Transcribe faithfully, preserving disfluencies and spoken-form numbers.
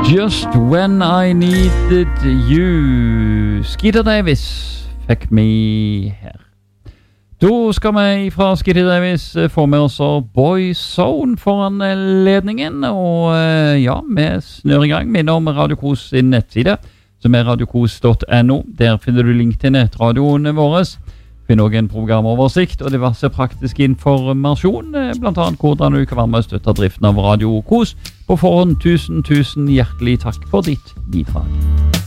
Just When I Needed You. Skeeter Davis fikk meg her. Da skal vi fra Skeeter Davis få med oss Boyzone foran ledningen. Og ja, vi snør i gang. Minner om Radio Kos sin nettside, som er radiokos punktum no. Der finner du link til nettradioene våre. Finner også en programoversikt og diverse praktisk informasjon, blant annet hvordan du kan være med og støtte driften av Radio Kos. På forhånd, tusen, tusen hjertelig takk for ditt bidrag.